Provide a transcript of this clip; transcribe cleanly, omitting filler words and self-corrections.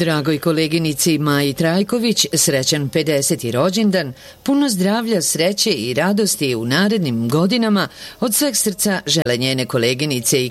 Dragoj koleginici Maji Trajković srećan 50. rođendan, puno zdravlja, sreće i radosti u narednim godinama, od sveg srca žele njene koleginice i